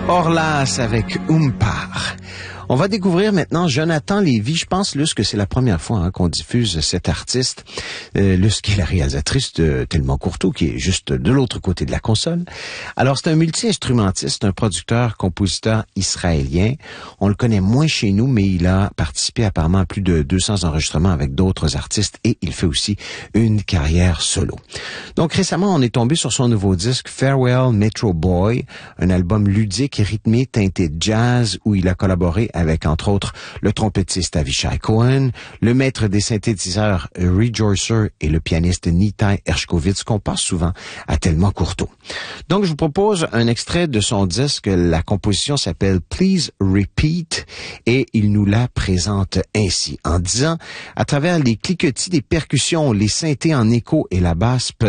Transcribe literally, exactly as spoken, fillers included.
Orlas avec Umpar. On va découvrir maintenant Jonathan Lévy. Je pense, Luce, que c'est la première fois hein, qu'on diffuse cet artiste. Euh, Luce, qui est la réalisatrice de Tellement Courteau, qui est juste de l'autre côté de la console. Alors, c'est un multi-instrumentiste, un producteur, compositeur israélien. On le connaît moins chez nous, mais il a participé apparemment à plus de deux cents enregistrements avec d'autres artistes et il fait aussi une carrière solo. Donc, récemment, on est tombé sur son nouveau disque Farewell Metro Boy, un album ludique et rythmé teinté de jazz où il a collaboré avec, entre autres, le trompettiste Avishai Cohen, le maître des synthétiseurs Rejoicer et le pianiste Nitai Hershkovitz, qu'on passe souvent à Tellement Courteau. Donc, je vous propose un extrait de son disque. La composition s'appelle Please Repeat et il nous la présente ainsi, en disant, à travers les cliquetis des percussions, les synthés en écho et la basse